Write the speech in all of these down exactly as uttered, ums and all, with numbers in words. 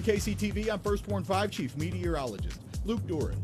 From K C T V, I'm First Warn five Chief Meteorologist Luke Doris.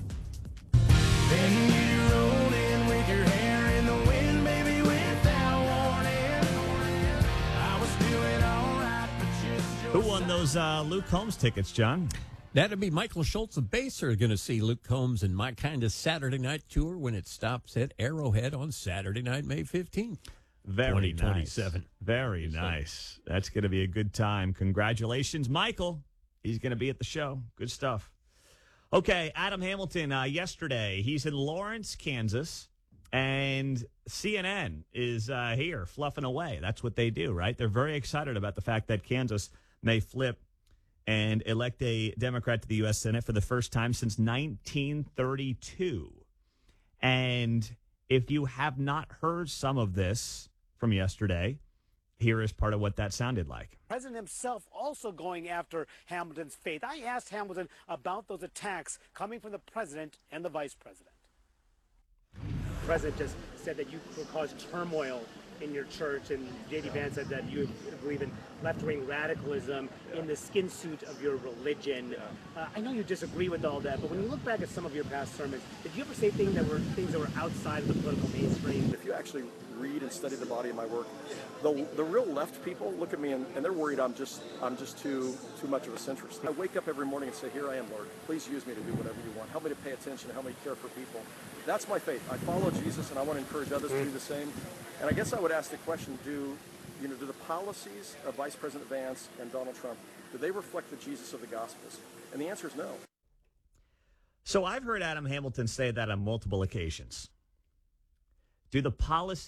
Then you rolled in with your hair in the wind, baby, without warning. I was doing all right, but just Who won those uh, Luke Combs tickets, John? That'd be Michael Schultz of Baser going to see Luke Combs and My Kind of Saturday Night Tour when it stops at Arrowhead on Saturday night, May fifteenth. Very nice. twenty-seven. Very nice. That's going to be a good time. Congratulations, Michael. He's going to be at the show. Good stuff. Okay, Adam Hamilton, uh, yesterday, he's in Lawrence, Kansas, and C N N is uh, here fluffing away. That's what they do, right? They're very excited about the fact that Kansas may flip and elect a Democrat to the U S Senate for the first time since nineteen thirty-two. And if you have not heard some of this from yesterday, here is part of what that sounded like. President himself also going after Hamilton's faith. I asked Hamilton about those attacks coming from the president and the vice president. The president just said that you caused turmoil in your church, and J D. Vance said that you believe in left-wing radicalism in the skin suit of your religion. Uh, I know you disagree with all that, but when you look back at some of your past sermons, did you ever say things that were things that were outside of the political mainstream? If you actually read and study the body of my work, the the real left people look at me and, and they're worried I'm just I'm just too too much of a centrist. I wake up every morning and say, here I am, Lord. Please use me to do whatever you want. Help me to pay attention. Help me care for people. That's my faith. I follow Jesus, and I want to encourage others to do the same. And I guess I would ask the question: Do you know? Do the policies of Vice President Vance and Donald Trump, do they reflect the Jesus of the Gospels? And the answer is no. So I've heard Adam Hamilton say that on multiple occasions. Do the policies